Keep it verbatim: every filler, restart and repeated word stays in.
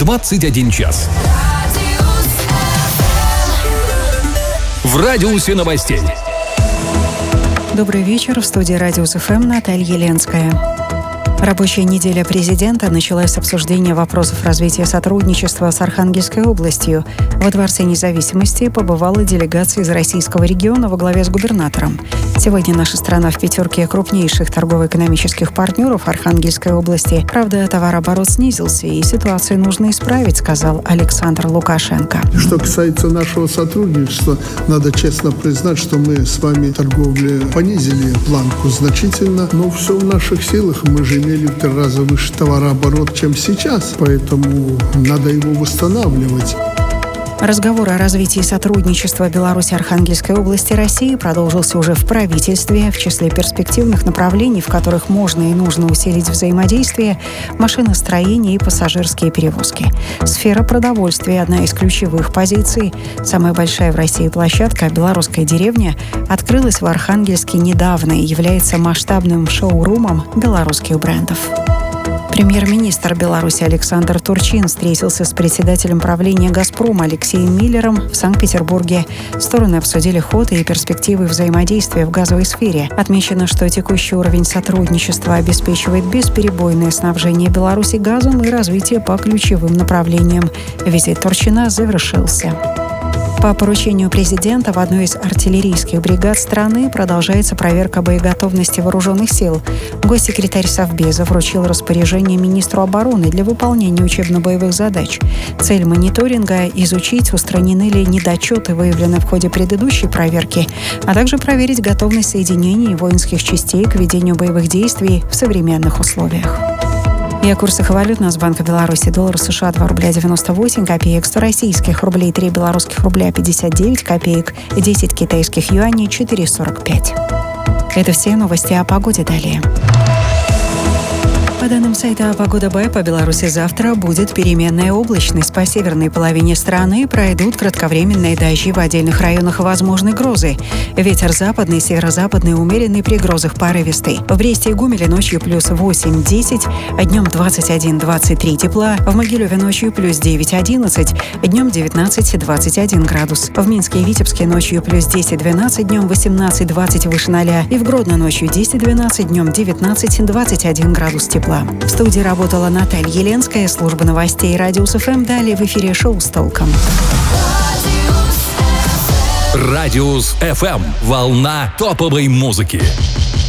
двадцать один час. В радиусе новостей. Добрый вечер. В студии Радиус ФМ Наталья Ленская. Рабочая неделя президента началась с обсуждения вопросов развития сотрудничества с Архангельской областью. Во Дворце независимости побывала делегация из российского региона во главе с губернатором. Сегодня наша страна в пятерке крупнейших торгово-экономических партнеров Архангельской области. Правда, товарооборот снизился, и ситуацию нужно исправить, сказал Александр Лукашенко. Что касается нашего сотрудничества, надо честно признать, что мы с вами торговле понизили планку значительно, но все в наших силах. Мы же имели в три раза выше товарооборот, чем сейчас, поэтому надо его восстанавливать. Разговор о развитии сотрудничества Беларуси, Архангельской области, России продолжился уже в правительстве. В числе перспективных направлений, в которых можно и нужно усилить взаимодействие, машиностроение и пассажирские перевозки. Сфера продовольствия – одна из ключевых позиций. Самая большая в России площадка «Белорусская деревня» открылась в Архангельске недавно и является масштабным шоурумом белорусских брендов. Премьер-министр Беларуси Александр Турчин встретился с председателем правления «Газпрома» Алексеем Миллером в Санкт-Петербурге. Стороны обсудили ход и перспективы взаимодействия в газовой сфере. Отмечено, что текущий уровень сотрудничества обеспечивает бесперебойное снабжение Беларуси газом и развитие по ключевым направлениям. Визит Турчина завершился. По поручению президента в одной из артиллерийских бригад страны продолжается проверка боеготовности вооруженных сил. Госсекретарь Совбеза вручил распоряжение министру обороны для выполнения учебно-боевых задач. Цель мониторинга – изучить, устранены ли недочеты, выявленные в ходе предыдущей проверки, а также проверить готовность соединений воинских частей к ведению боевых действий в современных условиях. И о курсах валют. Нацбанка Беларуси: доллар США два рубля девяносто восемь копеек, сто российских рублей три белорусских рубля пятьдесят девять копеек, десять китайских юаней четыре сорок пять. Это все новости о погоде. Далее. По данным сайта «Погода БЭ», по Беларуси завтра будет переменная облачность. По северной половине страны пройдут кратковременные дожди, в отдельных районах возможны грозы. Ветер западный, северо-западный умеренный, при грозах порывистый. В Бресте и Гомеле ночью плюс восемь-десять, днем двадцать один - двадцать три тепла. В Могилеве ночью плюс девять-одиннадцать, днем девятнадцать - двадцать один градус. В Минске и Витебске ночью плюс десять-двенадцать, днем восемнадцать-двадцать выше ноля. И в Гродно ночью десять-двенадцать, днем девятнадцать - двадцать один градус тепла. В студии работала Наталья Ленская, служба новостей Радиус ФМ. Далее в эфире шоу с толком. Радиус ФМ. Волна топовой музыки.